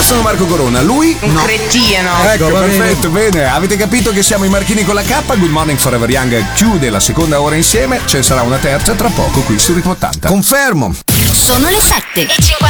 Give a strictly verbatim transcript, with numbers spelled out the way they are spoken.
Io sono Marco Corona, lui Un no. cretino. Ecco, perfetto, bene. Avete capito che siamo i Marchini con la K. Good Morning Forever Young chiude la seconda ora insieme. Ce ne sarà una terza tra poco qui su Ritmo ottanta. Confermo. Sono le sette e cinquanta.